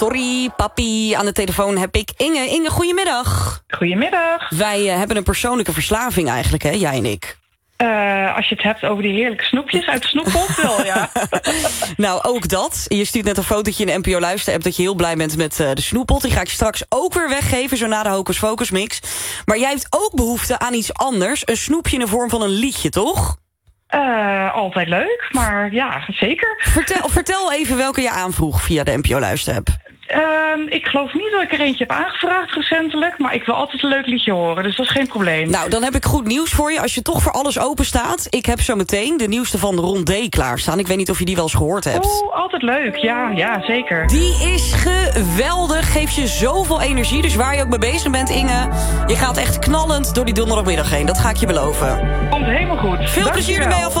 Story, papi. Aan de telefoon heb ik Inge. Inge, goedemiddag. Goedemiddag. Wij hebben een persoonlijke verslaving eigenlijk, hè, jij en ik. Als je het hebt over die heerlijke snoepjes uit de snoeppot, wel, ja. Nou, ook dat. Je stuurt net een fotootje in de NPO Luister-app dat je heel blij bent met de snoeppot. Die ga ik straks ook weer weggeven, zo na de Hocus Focus mix. Maar jij hebt ook behoefte aan iets anders. Een snoepje in de vorm van een liedje, toch? Altijd leuk, maar ja, zeker. Vertel even welke je aanvroeg via de NPO Luister-app. Ik geloof niet dat ik er eentje heb aangevraagd recentelijk, maar ik wil altijd een leuk liedje horen, dus dat is geen probleem. Nou, dan heb ik goed nieuws voor je. Als je toch voor alles open staat, ik heb zo meteen de nieuwste van Rondé klaarstaan. Ik weet niet of je die wel eens gehoord hebt. Oh, altijd leuk. Ja, zeker. Die is geweldig, geeft je zoveel energie. Dus waar je ook mee bezig bent, Inge, je gaat echt knallend door die donderdagmiddag heen. Dat ga ik je beloven. Komt helemaal goed. Veel plezier ermee alvast.